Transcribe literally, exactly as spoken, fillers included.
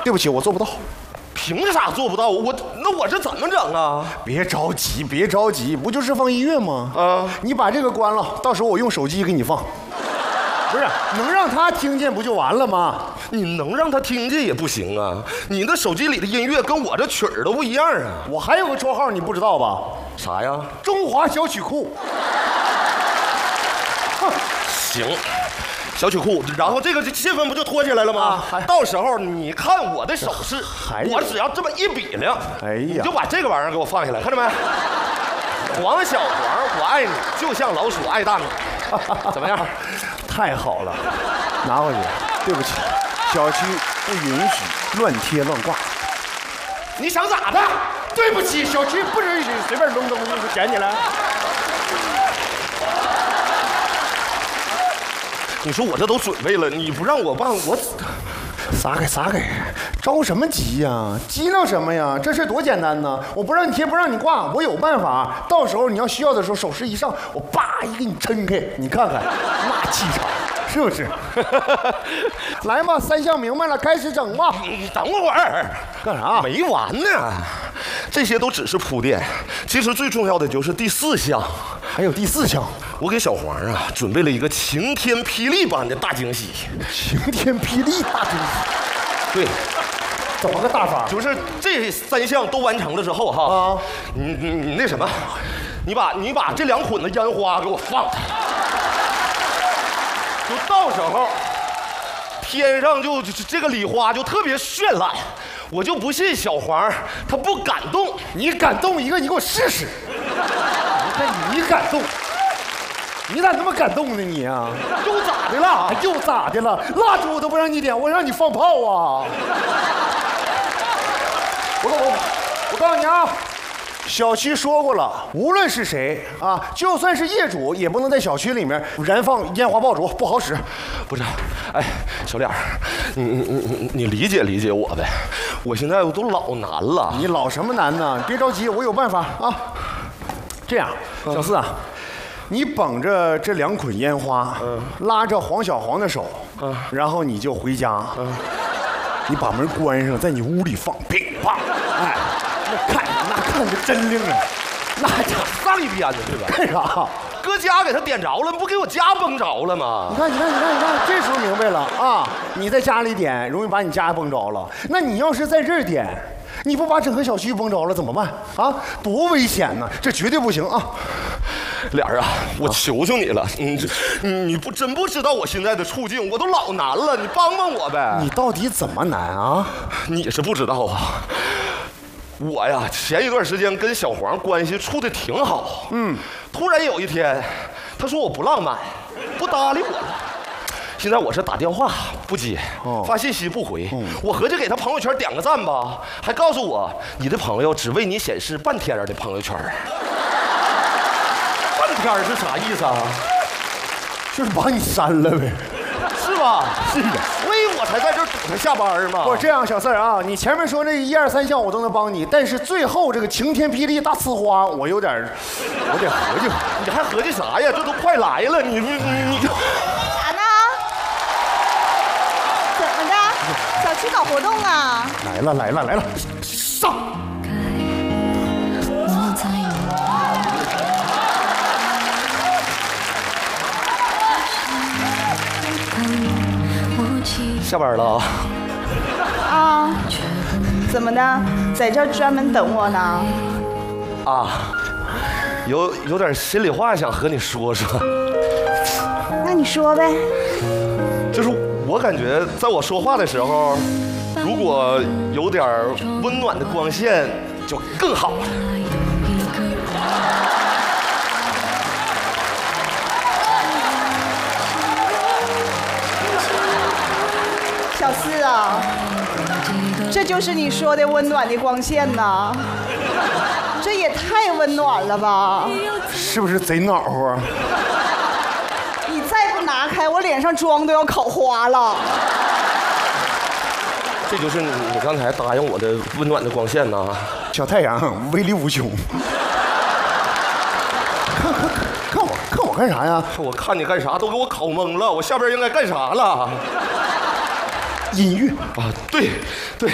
对不起，我做不到。 凭啥做不到？我那我这怎么整啊？ 别着急，别着急，不就是放音乐吗？ 啊， 你把这个关了，到时候我用手机给你放。不是，能让他听见不就完了吗？ 你能让他听见也不行啊！你那手机里的音乐跟我这曲儿都不一样啊！ 我还有个绰号，你不知道吧？ 啥呀？ 中华小曲库。 行。小曲库，然后这个气氛不就拖起来了吗？啊、到时候你看我的手势，我只要这么一比量，哎呀，你就把这个玩意儿给我放下来，看着没？黄小黄，我爱你，就像老鼠爱大米，怎么样？ 太好了，拿回去。对不起，小区不允许乱贴乱挂。 你想咋的？ 对不起，小区不允许随便扔东西就捡起来。 你说我这都准备了，你不让我办，我撒开撒开，着什么急呀？急闹什么呀？这事多简单呢！我不让你贴，不让你挂，我有办法。到时候你要需要的时候，手势一上，我叭一给你抻开，你看看那气场，是不是？来嘛，三项明白了，开始整吧。 你等会儿， 干啥？ 没完呢。这些都只是铺垫，其实最重要的就是第四项。 还有第四项， 我给小黄啊准备了一个晴天霹雳般的大惊喜。 晴天霹雳大惊喜， 对， 怎么个大法？ 就是这三项都完成了之后哈，啊，你你你那什么，你把你把这两捆的烟花给我放开，就到时候天上就这个礼花就特别绚烂，我就不信小黄他不感动。 你感动一个，你给我试试。那你感动，你咋那么感动呢你啊？ 又咋的了？ 又咋的了？蜡烛我都不让你点，我让你放炮啊！我我我告诉你啊，小区说过了，无论是谁啊，就算是业主，也不能在小区里面燃放烟花爆竹，不好使。 不是，哎，小脸儿，你你你你理解理解我呗，我现在我都老难了。 你老什么难呢？别着急，我有办法啊。这样，小四啊，你绑着这两捆烟花，嗯、拉着黄小黄的手，嗯、然后你就回家，嗯、你把门关上，在你屋里放，乒乓，哎，那看那看着真灵啊，那家上一边的是吧？ 干啥？ 搁家给他点着了，不给我家崩着了吗？ 你看，你看，你看，你看，这时候明白了啊！你在家里点，容易把你家崩着了。那你要是在这儿点，你不把整个小区崩着了怎么办啊？多危险呢！这绝对不行啊！ 脸儿啊，我求求你了，你这你不真不知道我现在的处境，我都老难了，你帮帮我呗！ 你到底怎么难啊？ 你是不知道啊。我呀，前一段时间跟小黄关系处得挺好，嗯，突然有一天，他说我不浪漫，不搭理我了。现在我是打电话不接，哦、发信息不回，嗯、我合计给他朋友圈点个赞吧，还告诉我你的朋友只为你显示半天的朋友圈。半天是啥意思啊？ 就是把你删了呗。 是吧？ 是的， 所以我才在这儿等他下班嘛。 不，这样小四儿啊，你前面说那一二三项我都能帮你，但是最后这个晴天霹雳大呲花，我有点，我得合计合计。 你还合计啥呀？这都快来了，你你你就啥呢？怎么的？小区搞活动啊？ 来了来了来了，上！ 下班了啊？怎么的？在这儿专门等我呢？ 啊，有有点心里话想和你说说。 那你说呗。 就是我感觉，在我说话的时候，如果有点温暖的光线，就更好了。 小四啊，这就是你说的温暖的光线呐，这也太温暖了吧？ 是不是贼暖和啊？ 你再不拿开，我脸上妆都要烤花了。 这就是你你刚才答应我的温暖的光线呐。 小太阳威力无穷。看看看我看我干啥呀？ 我看你干啥都给我烤懵了，我下边应该干啥了？ 音乐啊，对，对，